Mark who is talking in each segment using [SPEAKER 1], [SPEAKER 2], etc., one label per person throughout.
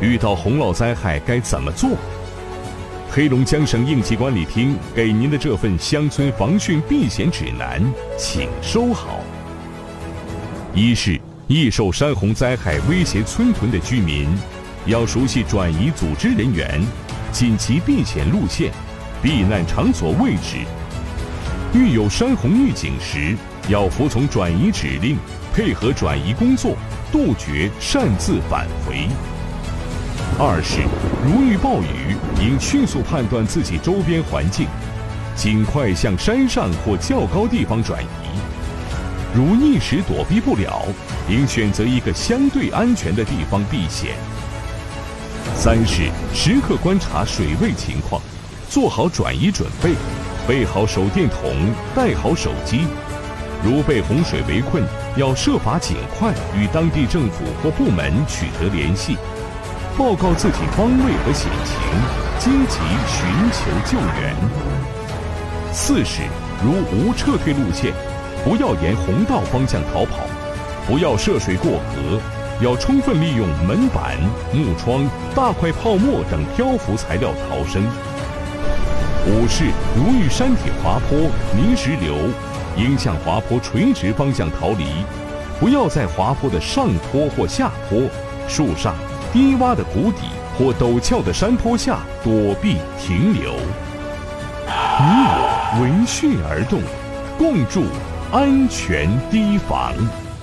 [SPEAKER 1] 遇到洪涝灾害该怎么做？黑龙江省应急管理厅给您的这份乡村防汛避险指南，请收好。一是易受山洪灾害威胁村屯的居民，要熟悉转移组织人员、紧急避险路线、避难场所位置。遇有山洪预警时，要服从转移指令，配合转移工作，杜绝擅自返回。二是如遇暴雨，应迅速判断自己周边环境，尽快向山上或较高地方转移。如一时躲避不了，应选择一个相对安全的地方避险。三是时刻观察水位情况，做好转移准备，备好手电筒，带好手机。如被洪水围困，要设法尽快与当地政府或部门取得联系，报告自己方位和险情，积极寻求救援。四是如无撤退路线，不要沿洪道方向逃跑，不要涉水过河，要充分利用门板、木窗、大块泡沫等漂浮材料逃生。五是如遇山体滑坡、泥石流，应向滑坡垂直方向逃离，不要在滑坡的上坡或下坡、树上、低洼的谷底或陡峭的山坡下躲避停留。你我闻讯而动，共筑安全堤防。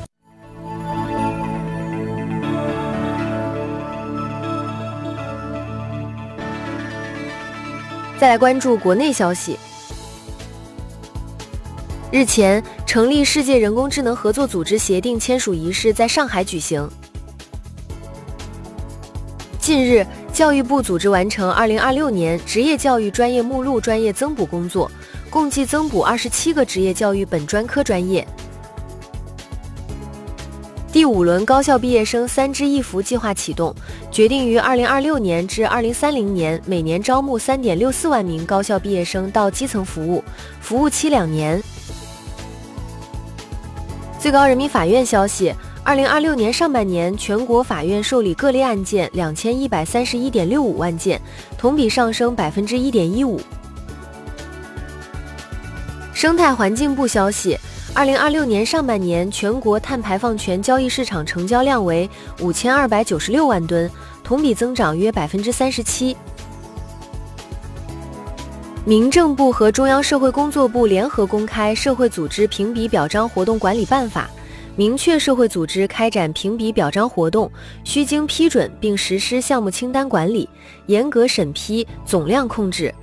[SPEAKER 2] 再来关注国内消息。日前，成立世界人工智能合作组织协定签署仪式在上海举行。近日，教育部组织完成2026年职业教育专业目录专业增补工作，共计增补27个职业教育本专科专业。第5轮高校毕业生3支1扶计划启动，决定于2026年至2030年每年招募3.64万名高校毕业生到基层服务，服务期2年。最高人民法院消息，2026年上半年全国法院受理各类案件2131.65万件，同比上升1.15%。生态环境部消息，2026年上半年全国碳排放权交易市场成交量为5296万吨，同比增长约37%。民政部和中央社会工作部联合公开《社会组织评比表彰活动管理办法》，明确社会组织开展评比表彰活动需经批准并实施项目清单管理，严格审批、总量控制，